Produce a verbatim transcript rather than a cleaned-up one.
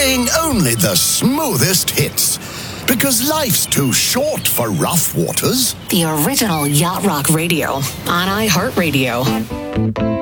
playing only the smoothest hits. Because life's too short for rough waters. The original Yacht Rock Radio on iHeartRadio.